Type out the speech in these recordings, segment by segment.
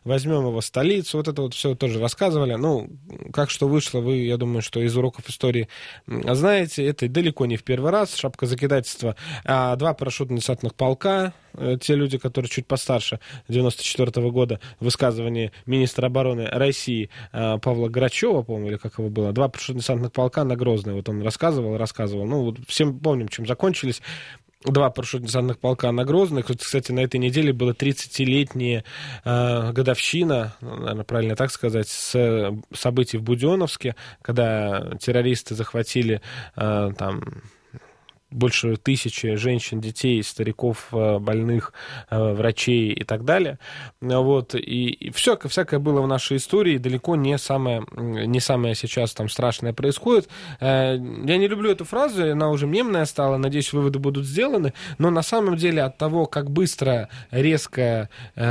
возьмем его столицу, вот это вот все тоже рассказывали. Ну, как что вышло, вы, я думаю, что из уроков истории знаете, это далеко не в первый раз, шапкозакидательство. 2 парашютно-десантных полка, те люди, которые чуть постарше, 94 года, высказывание министра обороны России Павла Грачева, по-моему, или как его было, 2 парашютно-десантных полка на Грозный, вот он рассказывал. Ну, вот всем помним, чем закончились. 2 парашютно-десантных полка на Грозный. Кстати, на этой неделе была 30-летняя годовщина, наверное, правильно так сказать, с событий в Буденновске, когда террористы захватили там больше 1000 женщин, детей, стариков, больных, врачей и так далее. Вот. И всякое было в нашей истории, далеко не самое сейчас там страшное происходит. Я не люблю эту фразу, она уже мемная стала, надеюсь, выводы будут сделаны, но на самом деле от того, как быстро, резко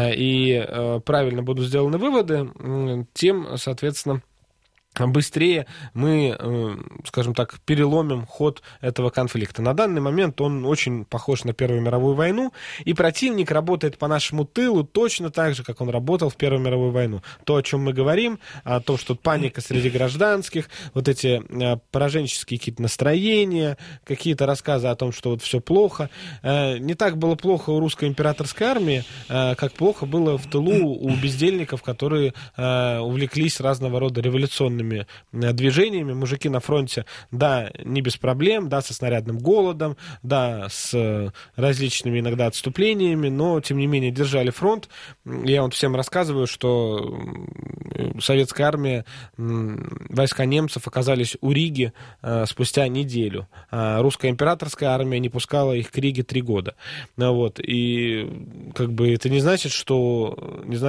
и правильно будут сделаны выводы, тем, соответственно, быстрее мы, скажем так, переломим ход этого конфликта. На данный момент он очень похож на Первую мировую войну, и противник работает по нашему тылу точно так же, как он работал в Первую мировую войну. То, о чем мы говорим, о том, что паника среди гражданских, вот эти пораженческие какие-то настроения, какие-то рассказы о том, что вот все плохо. Не так было плохо у русской императорской армии, как плохо было в тылу у бездельников, которые увлеклись разного рода революционными движениями. Мужики на фронте, да, не без проблем, да, со снарядным голодом, да, с различными иногда отступлениями, но, тем не менее, держали фронт. Я вот всем рассказываю, что советская армия, войска немцев оказались у Риги спустя неделю. Русская императорская армия не пускала их к Риге 3 года. Вот. И как бы это не значит, что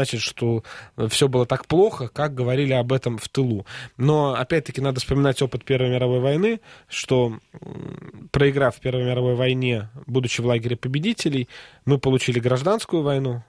все было так плохо, как говорили об этом в тылу. Но, опять-таки, надо вспоминать опыт Первой мировой войны, что, проиграв в Первой мировой войне, будучи в лагере победителей, мы получили гражданскую войну,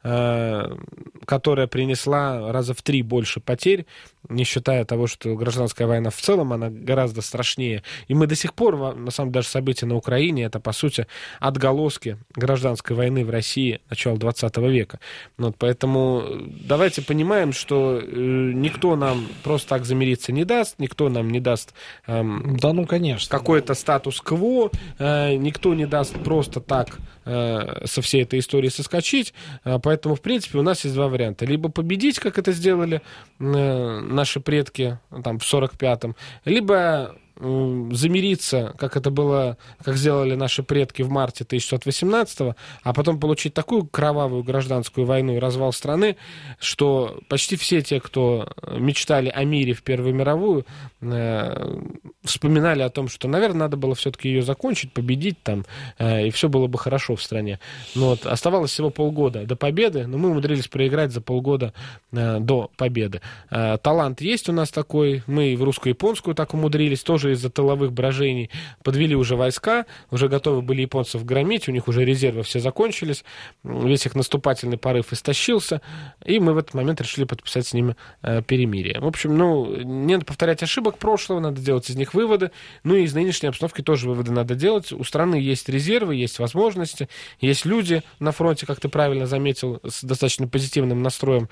которая принесла раза в 3 больше потерь, не считая того, что гражданская война в целом, она гораздо страшнее. И мы до сих пор, на самом деле, даже события на Украине, это, по сути, отголоски гражданской войны в России начала 20 века. Вот, поэтому давайте понимаем, что никто нам просто так замириться не даст, никто нам не даст конечно, какой-то статус-кво, никто не даст просто так со всей этой истории соскочить. Поэтому, в принципе, у нас есть 2 варианта. Либо победить, как это сделали наши предки там, в 45-м, либо замириться, как это было, как сделали наши предки в марте 1918-го, а потом получить такую кровавую гражданскую войну и развал страны, что почти все те, кто мечтали о мире в Первую мировую, вспоминали о том, что, наверное, надо было все-таки ее закончить, победить там, и все было бы хорошо в стране. Но вот, оставалось всего полгода до победы, но мы умудрились проиграть за полгода до победы. Талант есть у нас такой, мы и в русско-японскую так умудрились, тоже из-за тыловых брожений, подвели уже войска, уже готовы были японцев громить, у них уже резервы все закончились, весь их наступательный порыв истощился, и мы в этот момент решили подписать с ними перемирие. В общем, не надо повторять ошибок прошлого, надо делать из них выводы, и из нынешней обстановки тоже выводы надо делать. У страны есть резервы, есть возможности, есть люди на фронте, как ты правильно заметил, с достаточно позитивным настроем.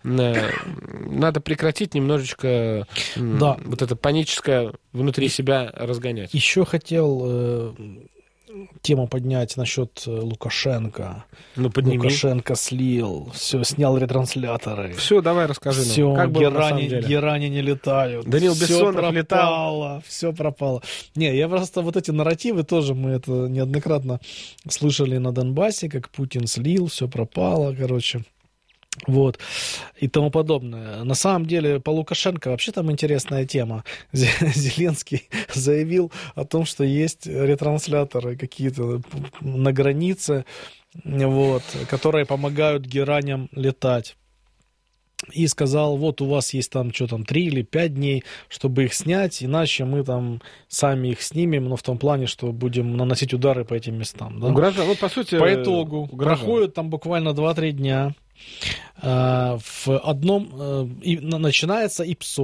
Надо прекратить немножечко вот это паническое внутри себя разгонять. Еще хотел тему поднять насчет Лукашенко. Лукашенко слил, все, снял ретрансляторы. Все, давай расскажи нам. Как было на самом деле? Герани не летают. Данил Бессонов летал. Все пропало. Не, я просто вот эти нарративы тоже, мы это неоднократно слышали на Донбассе, как Путин слил, все пропало, короче. Вот, и тому подобное. На самом деле, по Лукашенко вообще там интересная тема. Зеленский заявил о том, что есть ретрансляторы какие-то на границе, вот, которые помогают гераням летать. И сказал, вот у вас есть там, 3 или 5 дней, чтобы их снять, иначе мы там сами их снимем, но в том плане, что будем наносить удары по этим местам. Да? По сути, по итогу проходит там буквально 2-3 дня. В одном начинается ИПСО.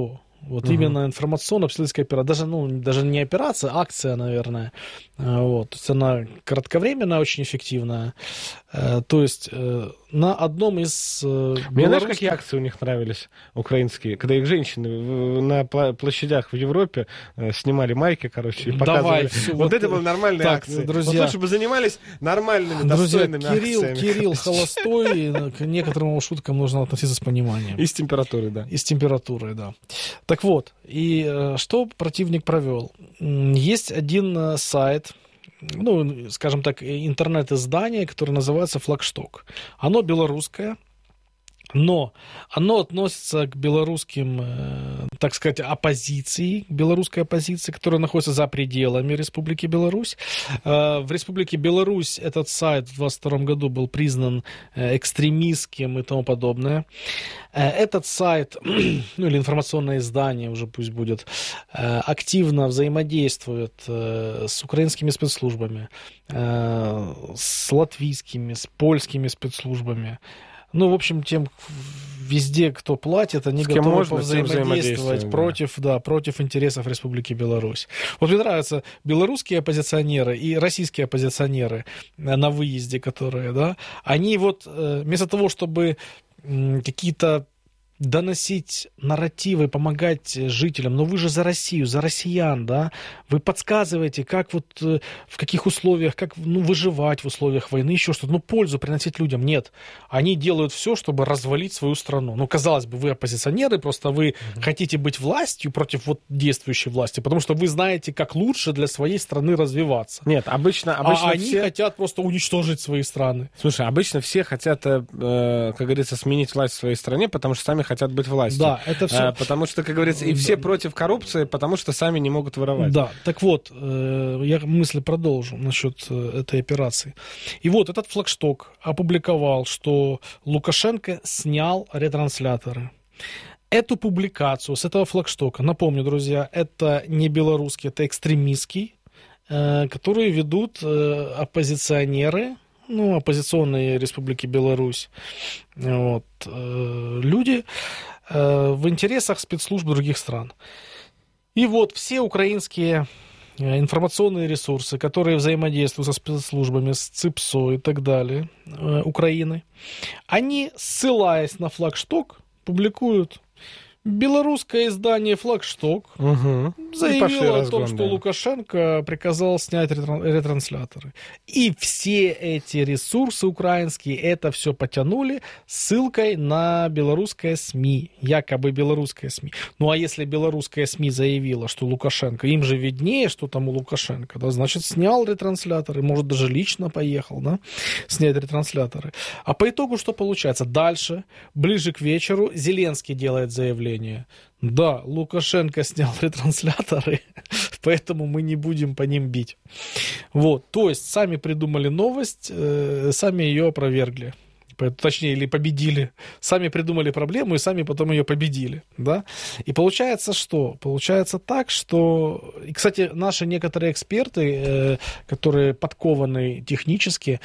Вот именно информационно-обследовательская операция. Даже не операция, а акция, наверное. Вот. То есть она кратковременная, очень эффективная. То есть на одном из Мне знаешь, какие акции у них нравились, украинские? Когда их женщины на площадях в Европе снимали майки, короче, и показывали. Вот это были нормальные акции. Друзья, лучше бы занимались нормальными, достойными акциями. Кирилл холостой, к некоторым его шуткам нужно относиться с пониманием. И с температурой, да. И с температурой, да. Так вот, и что противник провел? Есть один сайт, скажем так, интернет-издание, которое называется «Флагшток». Оно белорусское, но оно относится к белорусским, так сказать, оппозиции, белорусской оппозиции, которая находится за пределами Республики Беларусь. В Республике Беларусь этот сайт в 2022 году был признан экстремистским и тому подобное. Этот сайт, или информационное издание уже пусть будет, активно взаимодействует с украинскими спецслужбами, с латвийскими, с польскими спецслужбами. В общем, тем везде, кто платит, они готовы взаимодействовать против интересов Республики Беларусь. Вот мне нравятся белорусские оппозиционеры и российские оппозиционеры на выезде, которые, да, они вот вместо того, чтобы какие-то доносить нарративы, помогать жителям. Но вы же за Россию, за россиян, да? Вы подсказываете, как в каких условиях, как выживать в условиях войны, еще что-то. Пользу приносить людям. Нет. Они делают все, чтобы развалить свою страну. Казалось бы, вы оппозиционеры, просто вы хотите быть властью против действующей власти, потому что вы знаете, как лучше для своей страны развиваться. Нет, обычно они хотят просто уничтожить свои страны. Слушай, обычно все хотят, как говорится, сменить власть в своей стране, потому что сами хотят быть властью. Да, это все. Потому что, как говорится, и все против коррупции, потому что сами не могут воровать. Да, так вот, я мысли продолжу насчет этой операции. И вот этот Флагшток опубликовал, что Лукашенко снял ретрансляторы. Эту публикацию с этого Флагштока, напомню, друзья, это не белорусский, это экстремистский, которые ведут оппозиционеры, оппозиционные Республики Беларусь, люди в интересах спецслужб других стран. И вот все украинские информационные ресурсы, которые взаимодействуют со спецслужбами, с ЦИПСО и так далее, Украины, они, ссылаясь на Флагшток, публикуют. Белорусское издание «Флагшток» заявило о том, что Лукашенко приказал снять ретрансляторы. И все эти ресурсы украинские это все потянули ссылкой на белорусское СМИ, якобы белорусское СМИ. А если белорусское СМИ заявило, что Лукашенко, им же виднее, что там у Лукашенко, да, значит, снял ретрансляторы, может, даже лично поехал, да, снять ретрансляторы. А по итогу что получается? Дальше, ближе к вечеру, Зеленский делает заявление. Да, Лукашенко снял ретрансляторы, поэтому мы не будем по ним бить. То есть сами придумали новость, сами ее опровергли. Точнее, или победили. Сами придумали проблему и сами потом ее победили. Да? И получается что? Получается так, что... И, кстати, наши некоторые эксперты, которые подкованы технически,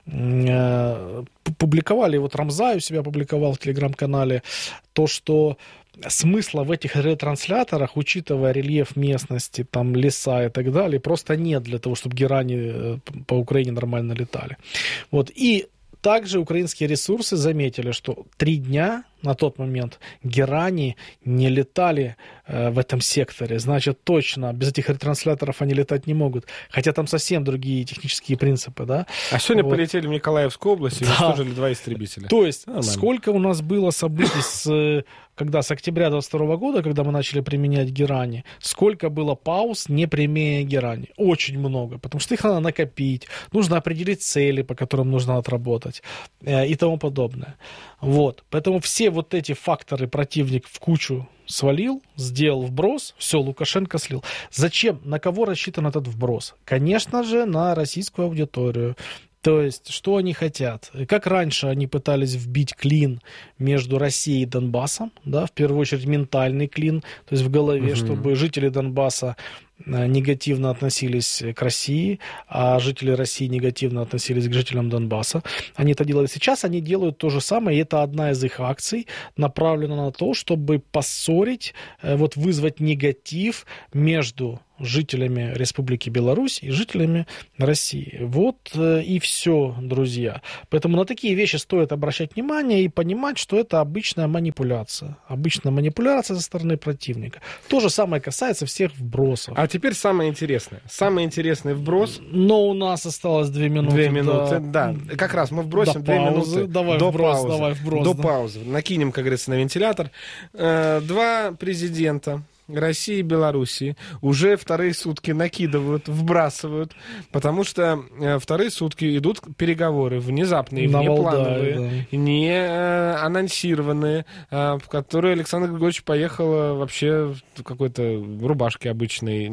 публиковали, Рамзай у себя опубликовал в телеграм-канале, то, что смысла в этих ретрансляторах, учитывая рельеф местности, там леса и так далее, просто нет для того, чтобы герани по Украине нормально летали. И также украинские ресурсы заметили, что 3 дня на тот момент герани не летали в этом секторе. Значит, точно без этих ретрансляторов они летать не могут. Хотя там совсем другие технические принципы, да. А сегодня полетели в Николаевскую область и уничтожили 2 истребителя. То есть, сколько у нас было событий с октября 2022 года, когда мы начали применять герани, сколько было пауз, не применяя герани? Очень много, потому что их надо накопить, нужно определить цели, по которым нужно отработать и тому подобное. Поэтому все эти факторы противник в кучу свалил, сделал вброс, все, Лукашенко слил. Зачем? На кого рассчитан этот вброс? Конечно же, на российскую аудиторию. То есть, что они хотят? Как раньше они пытались вбить клин между Россией и Донбассом, да, в первую очередь ментальный клин, то есть в голове, чтобы жители Донбасса негативно относились к России, а жители России негативно относились к жителям Донбасса. Они это делали. Сейчас они делают то же самое, и это одна из их акций, направлена на то, чтобы поссорить, вот вызвать негатив между жителями Республики Беларусь и жителями России. Вот и все, друзья. Поэтому на такие вещи стоит обращать внимание и понимать, что это обычная манипуляция. Обычная манипуляция со стороны противника. То же самое касается всех вбросов. А теперь самое интересное. Самый интересный вброс. Но у нас осталось 2 минуты. 2 минуты, да. Как раз мы вбросим 2 минуты до паузы. До паузы. Накинем, как говорится, на вентилятор. 2 президента России и Белоруссии уже вторые сутки накидывают, вбрасывают, потому что вторые сутки идут переговоры внезапные, внеплановые, не анонсированные, в которые Александр Григорьевич поехал вообще в какой-то рубашке обычной,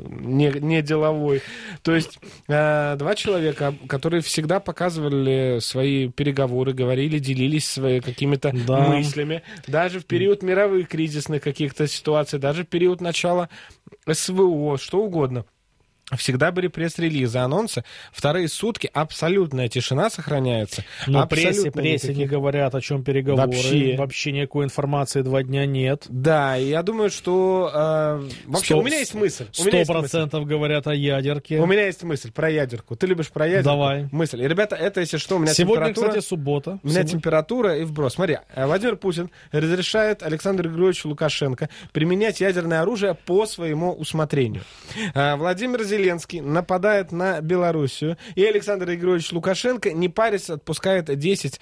не деловой. То есть 2 человека, которые всегда показывали свои переговоры, говорили, делились своими какими-то мыслями, даже в период мировых кризисных каких-то ситуаций, даже в период начала СВО, что угодно. Всегда были пресс-релизы, анонсы. Вторые сутки абсолютная тишина сохраняется. Но прессе не говорят, о чем переговоры. Вообще никакой информации 2 дня нет. Да, я думаю, что... вообще, у меня есть мысль. 100% говорят о ядерке. У меня есть мысль про ядерку. Ты любишь про ядерку? Давай. Мысль. И, ребята, это, если что, у меня сегодня, температура... кстати, суббота. У меня температура и вброс. Смотри, Владимир Путин разрешает Александру Григорьевичу Лукашенко применять ядерное оружие по своему усмотрению. Владимир Зеленский нападает на Белоруссию, и Александр Григорьевич Лукашенко, не парясь, отпускает 10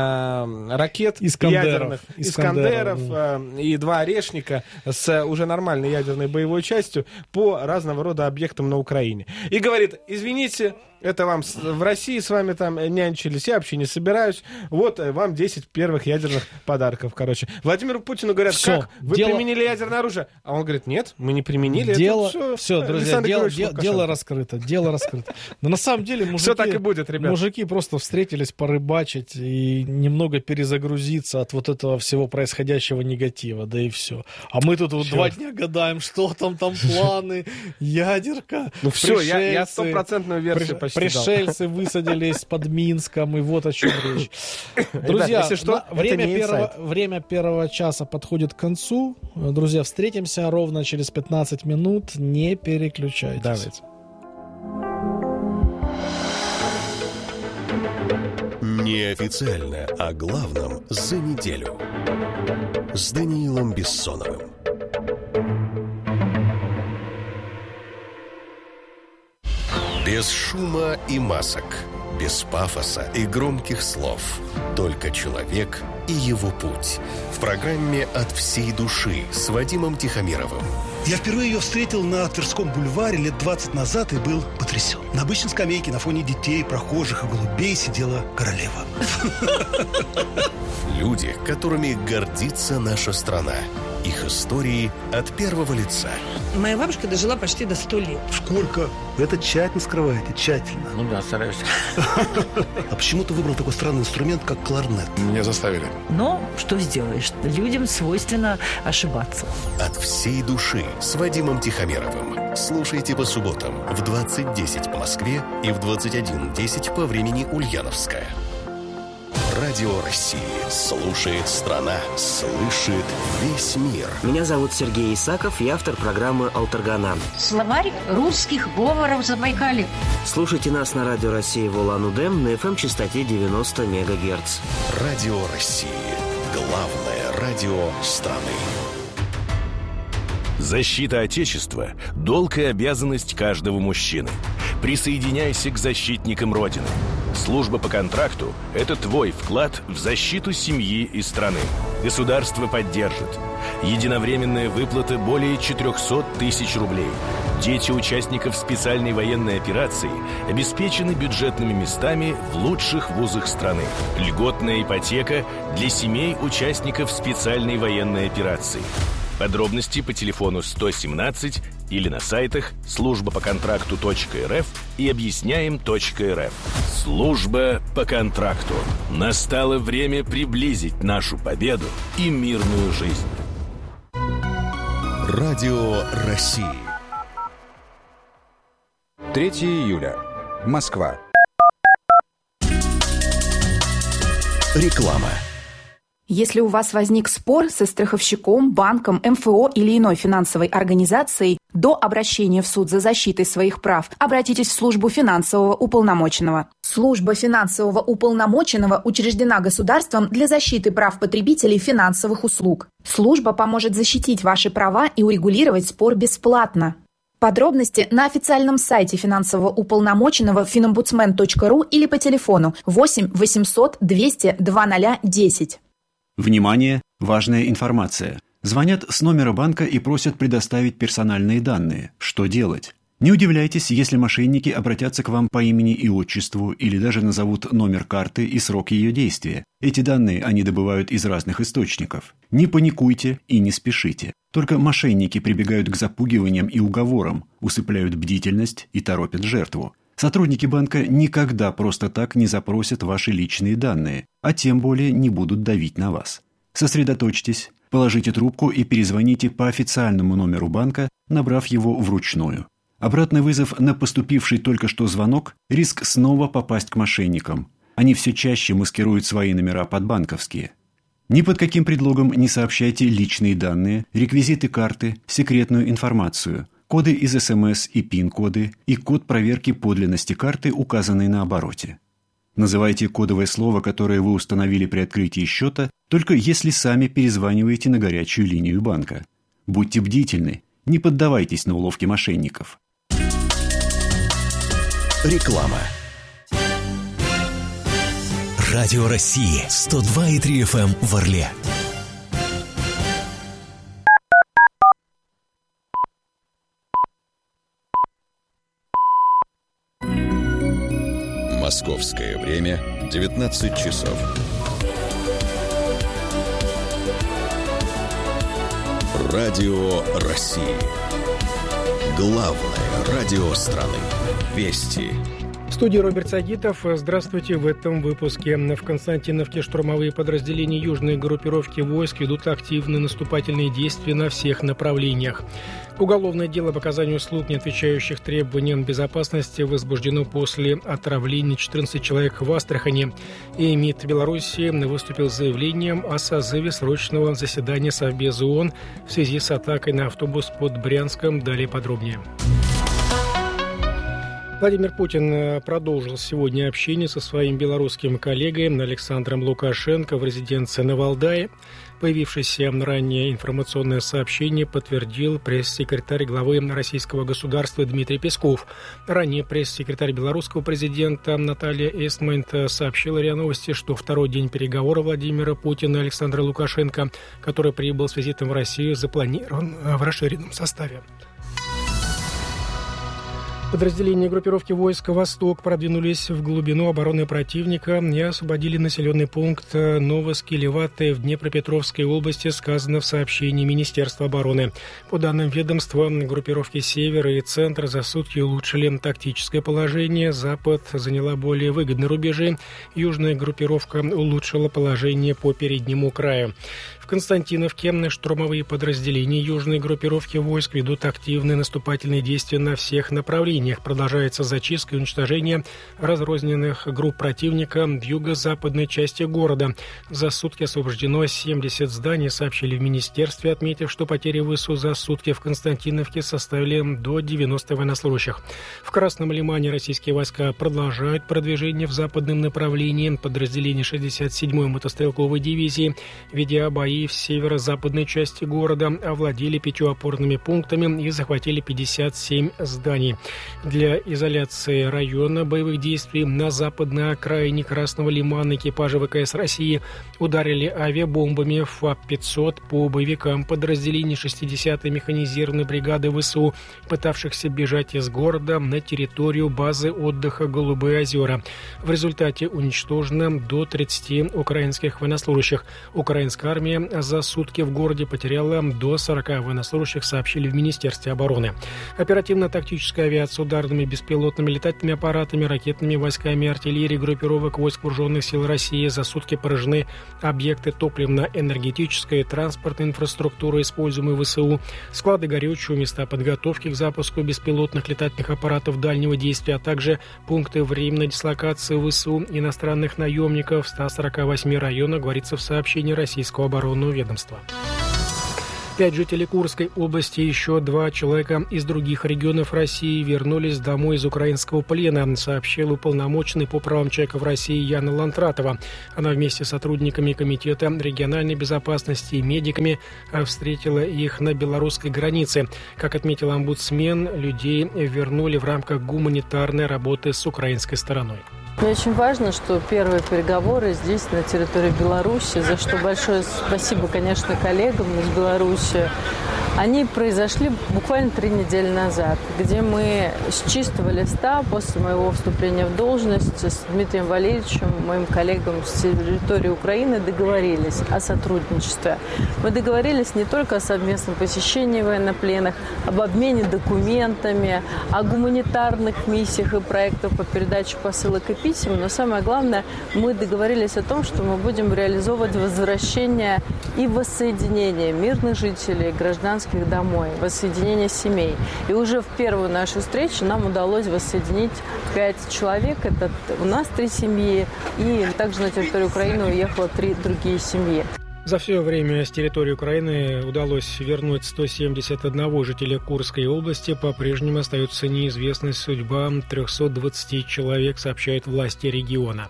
ракет ядерных, Искандеров и 2 Орешника с уже нормальной ядерной боевой частью по разного рода объектам на Украине. И говорит: извините, это вам в России с вами там нянчились, я вообще не собираюсь. Вот вам 10 первых ядерных подарков, короче. Владимиру Путину говорят: все, как? Вы применили ядерное оружие? А он говорит: нет, мы не применили. Все, друзья, дело раскрыто. Но на самом деле мужики, все так и будет, ребят. Мужики просто встретились порыбачить и немного перезагрузиться от вот этого всего происходящего негатива, да и все. А мы тут вот 2 дня гадаем, что там планы, ядерка. Ну все, я 100% версию почти пришельцы высадились под Минском, и вот о чем речь. Друзья, если что, время первого часа подходит к концу. Друзья, встретимся ровно через 15 минут. Не переключайтесь. Давайте. Неофициально о главном за неделю. С Даниилом Бессоновым. Без шума и масок, без пафоса и громких слов. Только человек и его путь. В программе «От всей души» с Вадимом Тихомировым. Я впервые ее встретил на Тверском бульваре лет 20 назад и был потрясен. На обычной скамейке на фоне детей, прохожих и голубей сидела королева. Люди, которыми гордится наша страна. Их истории от первого лица. Моя бабушка дожила почти до 100 лет. Сколько? Вы это тщательно скрываете, тщательно. Ну да, стараюсь. А почему ты выбрал такой странный инструмент, как кларнет? Меня заставили. Но что сделаешь? Людям свойственно ошибаться. От всей души с Вадимом Тихомировым. Слушайте по субботам в 20:10 по Москве и в 21:10 по времени Ульяновская. Радио России. Слушает страна. Слышит весь мир. Меня зовут Сергей Исаков, я автор программы «Алтаргана». Словарь русских говоров Забайкалья. Слушайте нас на Радио России в Улан-Удэ на FM-частоте 90 МГц. Радио России. Главное радио страны. Защита Отечества – долг и обязанность каждого мужчины. Присоединяйся к защитникам Родины. Служба по контракту – это твой вклад в защиту семьи и страны. Государство поддержит. Единовременная выплата более 400 тысяч рублей. Дети участников специальной военной операции обеспечены бюджетными местами в лучших вузах страны. Льготная ипотека для семей участников специальной военной операции. Подробности по телефону 117 или на сайтах службапоконтракту.рф и объясняем.рф. Служба по контракту. Настало время приблизить нашу победу и мирную жизнь. Радио России. 3 июля. Москва. Реклама. Если у вас возник спор со страховщиком, банком, МФО или иной финансовой организацией, до обращения в суд за защитой своих прав обратитесь в службу финансового уполномоченного. Служба финансового уполномоченного учреждена государством для защиты прав потребителей финансовых услуг. Служба поможет защитить ваши права и урегулировать спор бесплатно. Подробности на официальном сайте финансового уполномоченного finombudsman.ru или по телефону 8 800 200 2010. Внимание! Важная информация. Звонят с номера банка и просят предоставить персональные данные. Что делать? Не удивляйтесь, если мошенники обратятся к вам по имени и отчеству или даже назовут номер карты и срок ее действия. Эти данные они добывают из разных источников. Не паникуйте и не спешите. Только мошенники прибегают к запугиваниям и уговорам, усыпляют бдительность и торопят жертву. Сотрудники банка никогда просто так не запросят ваши личные данные, а тем более не будут давить на вас. Сосредоточьтесь, положите трубку и перезвоните по официальному номеру банка, набрав его вручную. Обратный вызов на поступивший только что звонок – риск снова попасть к мошенникам. Они все чаще маскируют свои номера под банковские. Ни под каким предлогом не сообщайте личные данные, реквизиты карты, секретную информацию, коды из СМС и ПИН-коды и код проверки подлинности карты, указанный на обороте. Называйте кодовое слово, которое вы установили при открытии счета, только если сами перезваниваете на горячую линию банка. Будьте бдительны, не поддавайтесь на уловки мошенников. Реклама. Радио России 102,3 FM в Орле. Московское время 19 часов. Радио России. Главное радио страны. Вести. В студии Роберт Сагитов. Здравствуйте. В этом выпуске. В Константиновке штурмовые подразделения южной группировки войск ведут активные наступательные действия на всех направлениях. Уголовное дело по оказанию услуг, не отвечающих требованиям безопасности, возбуждено после отравления 14 человек в Астрахани. И МИД Беларуси выступил с заявлением о созыве срочного заседания Совбеза ООН в связи с атакой на автобус под Брянском. Далее подробнее. Владимир Путин продолжил сегодня общение со своим белорусским коллегой Александром Лукашенко в резиденции на Валдае. Появившееся ранее информационное сообщение подтвердил пресс-секретарь главы российского государства Дмитрий Песков. Ранее пресс-секретарь белорусского президента Наталья Эстмайнт сообщила РИА Новости, что второй день переговоров Владимира Путина и Александра Лукашенко, который прибыл с визитом в Россию, запланирован в расширенном составе. Подразделения группировки войск «Восток» продвинулись в глубину обороны противника и освободили населенный пункт Новоскелеватое в Днепропетровской области, сказано в сообщении Министерства обороны. По данным ведомства, группировки «Север» и «Центр» за сутки улучшили тактическое положение. Запад заняла более выгодные рубежи. Южная группировка улучшила положение по переднему краю. В Константиновке штурмовые подразделения южной группировки войск ведут активные наступательные действия на всех направлениях. Продолжается зачистка и уничтожение разрозненных групп противника в юго-западной части города. За сутки освобождено 70 зданий, сообщили в министерстве, отметив, что потери в ВСУ за сутки в Константиновке составили до 90 военнослужащих. В Красном Лимане российские войска продолжают продвижение в западном направлении. Подразделения 67-й мотострелковой дивизии, ведя бои в северо-западной части города, овладели 5 опорными пунктами и захватили 57 зданий. Для изоляции района боевых действий на западной окраине Красного Лимана экипажи ВКС России ударили авиабомбами ФАП-500 по боевикам подразделений 60-й механизированной бригады ВСУ, пытавшихся бежать из города на территорию базы отдыха «Голубые озера». В результате уничтожено до 30 украинских военнослужащих. Украинская армия за сутки в городе потеряла до 40 военнослужащих, сообщили в Министерстве обороны. Оперативно-тактическая авиация с ударными беспилотными летательными аппаратами, ракетными войсками, артиллерией группировок войск вооруженных сил России. За сутки поражены объекты топливно-энергетической и транспортной инфраструктуры, используемые ВСУ, склады горючего, места подготовки к запуску беспилотных летательных аппаратов дальнего действия, а также пункты временной дислокации ВСУ иностранных наемников в 148 районах, говорится в сообщении российского оборонного ведомства. 5 жителей Курской области и еще 2 человека из других регионов России вернулись домой из украинского плена, сообщил уполномоченный по правам человека в России Яна Лантратова. Она вместе с сотрудниками Комитета региональной безопасности и медиками встретила их на белорусской границе. Как отметил омбудсмен, людей вернули в рамках гуманитарной работы с украинской стороной. Мне очень важно, что первые переговоры здесь, на территории Беларуси, за что большое спасибо, конечно, коллегам из Беларуси, они произошли буквально 3 недели назад, где мы с чистого листа после моего вступления в должность с Дмитрием Валерьевичем, моим коллегам с территории Украины, договорились о сотрудничестве. Мы договорились не только о совместном посещении военнопленных, об обмене документами, о гуманитарных миссиях и проектах по передаче посылок и писем, но самое главное, мы договорились о том, что мы будем реализовывать возвращение и воссоединение мирных жителей, гражданских домой, воссоединение семей. И уже в первую нашу встречу нам удалось воссоединить 5 человек. Это у нас 3 семьи, и также на территорию Украины уехало 3 другие семьи. За все время с территории Украины удалось вернуть 171 жителя Курской области. По-прежнему остается неизвестной судьба 320 человек, сообщают власти региона.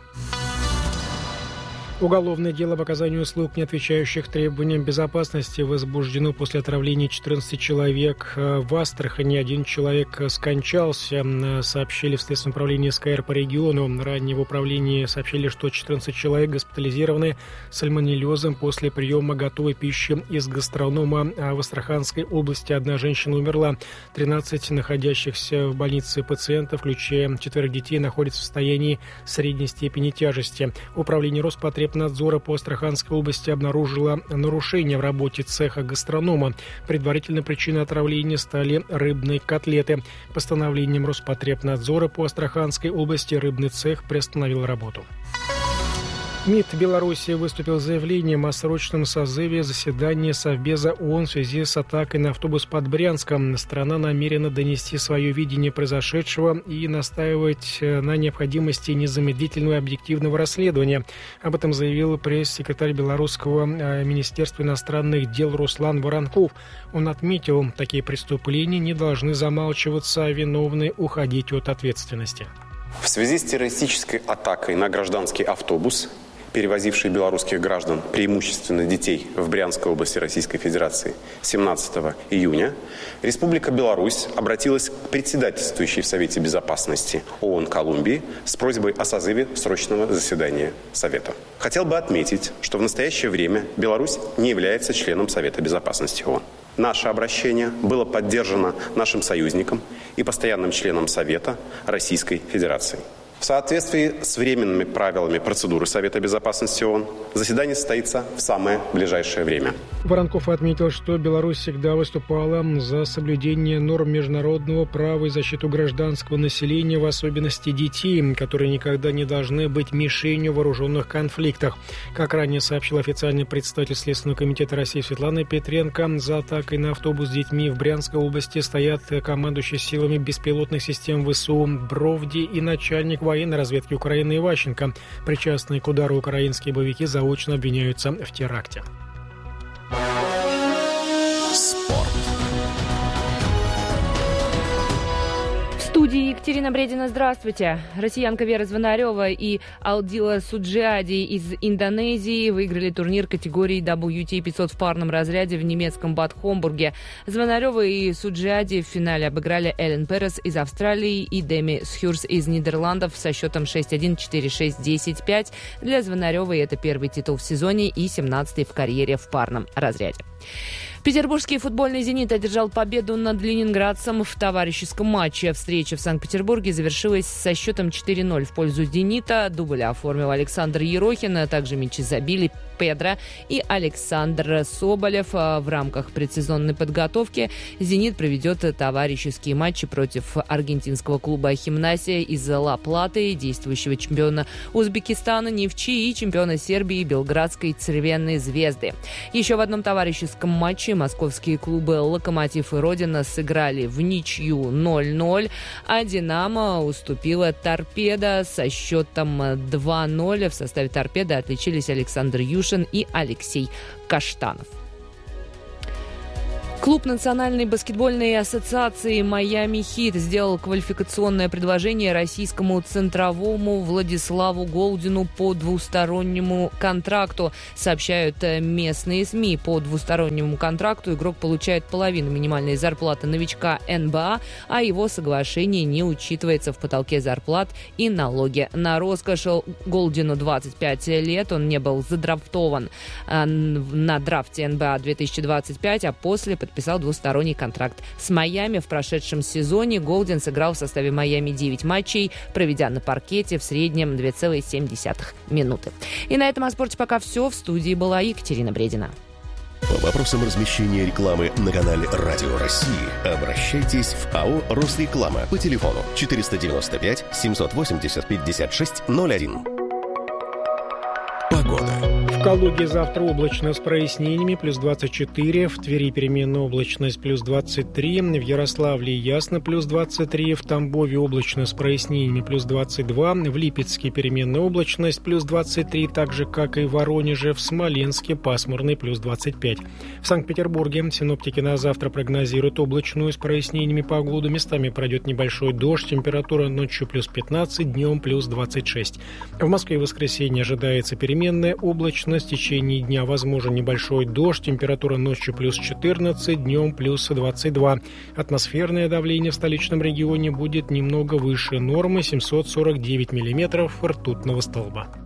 Уголовное дело об оказании услуг, не отвечающих требованиям безопасности, возбуждено после отравления 14 человек. В Астрахани 1 человек скончался, сообщили в Следственном управлении СКР по региону. Ранее в управлении сообщили, что 14 человек госпитализированы с сальмонеллезом после приема готовой пищи из гастронома. А в Астраханской области 1 женщина умерла. 13 находящихся в больнице пациентов, включая 4 детей, находятся в состоянии средней степени тяжести. Управление Роспотребнадзора по Астраханской области обнаружило нарушение в работе цеха гастронома. Предварительной причиной отравления стали рыбные котлеты. Постановлением Роспотребнадзора по Астраханской области рыбный цех приостановил работу. МИД Беларуси выступил с заявлением о срочном созыве заседания Совбеза ООН в связи с атакой на автобус под Брянском. Страна намерена донести свое видение произошедшего и настаивать на необходимости незамедлительного и объективного расследования. Об этом заявил пресс-секретарь Белорусского министерства иностранных дел Руслан Воронков. Он отметил, такие преступления не должны замалчиваться, а виновные уходить от ответственности. В связи с террористической атакой на гражданский автобус, перевозивший белорусских граждан, преимущественно детей, в Брянской области Российской Федерации 17 июня, Республика Беларусь обратилась к председательствующей в Совете Безопасности ООН Колумбии с просьбой о созыве срочного заседания Совета. Хотел бы отметить, что в настоящее время Беларусь не является членом Совета Безопасности ООН. Наше обращение было поддержано нашим союзником и постоянным членом Совета Российской Федерации. В соответствии с временными правилами процедуры Совета Безопасности ООН заседание состоится в самое ближайшее время. Воронков отметил, что Беларусь всегда выступала за соблюдение норм международного права и защиту гражданского населения, в особенности детей, которые никогда не должны быть мишенью в вооруженных конфликтах. Как ранее сообщил официальный представитель Следственного комитета России Светлана Петренко, за атакой на автобус с детьми в Брянской области стоят командующий силами беспилотных систем ВСУ Бровди и начальник военной разведки Украины Иващенко. Причастные к удару украинские боевики заочно обвиняются в теракте. Спорт. В студии Екатерина Бредина, здравствуйте. Россиянка Вера Звонарева и Алдила Суджиади из Индонезии выиграли турнир категории WTA 500 в парном разряде в немецком Бад Хомбурге. Звонарева и Суджиади в финале обыграли Эллен Перес из Австралии и Деми Схюрс из Нидерландов со счетом 6-1, 4-6, 10-5. Для Звонаревой это первый титул в сезоне и 17-й в карьере в парном разряде. Петербургский футбольный «Зенит» одержал победу над ленинградцем в товарищеском матче. Встреча в Санкт-Петербурге завершилась со счетом 4-0 в пользу «Зенита». Дубль оформил Александр Ерохин, а также мячи забили Педро и Александр Соболев. В рамках предсезонной подготовки «Зенит» проведет товарищеские матчи против аргентинского клуба «Химнасия» из Ла-Платы, действующего чемпиона Узбекистана «Нефчи» и чемпиона Сербии белградской «Цервенной звезды». Еще в одном товарищеском матче московские клубы «Локомотив» и «Родина» сыграли в ничью 0-0, а «Динамо» уступила «Торпедо» со счетом 2-0. В составе «Торпедо» отличились Александр Юшин и Алексей Каштанов. Клуб Национальной баскетбольной ассоциации «Майами Хит» сделал квалификационное предложение российскому центровому Владиславу Голдину по двустороннему контракту. Сообщают местные СМИ. По двустороннему контракту игрок получает половину минимальной зарплаты новичка НБА, а его соглашение не учитывается в потолке зарплат и налоги на роскошь. Голдину 25 лет, он не был задрафтован на драфте НБА 2025, а после подписал двусторонний контракт с Майами. В прошедшем сезоне Голдин сыграл в составе Майами 9 матчей, проведя на паркете в среднем 2,7 минуты. И на этом о спорте пока все. В студии была Екатерина Бредина. По вопросам размещения рекламы на канале «Радио России» обращайтесь в АО «Росреклама» по телефону 495 780 5601. Погода. В Калуге завтра облачно с прояснениями, плюс 24. В Твери переменная облачность, плюс 23. В Ярославле ясно, плюс 23. В Тамбове облачно с прояснениями, плюс 22. В Липецке переменная облачность, плюс 23. Так же, как и в Воронеже. В Смоленске пасмурный, плюс 25. В Санкт-Петербурге синоптики на завтра прогнозируют облачную с прояснениями погоду. Местами пройдет небольшой дождь. Температура ночью плюс 15, днем плюс 26. В Москве в воскресенье ожидается переменная облачность. В течение дня возможен небольшой дождь. Температура ночью плюс 14, днем плюс 22. Атмосферное давление в столичном регионе будет немного выше нормы — 749 миллиметров ртутного столба.